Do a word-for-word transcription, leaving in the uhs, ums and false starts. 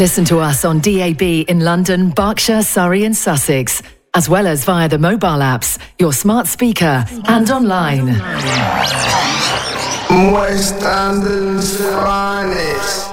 Listen to us on D A B in London, Berkshire, Surrey and Sussex, as well as via the mobile apps, your smart speaker and online. West London's finest.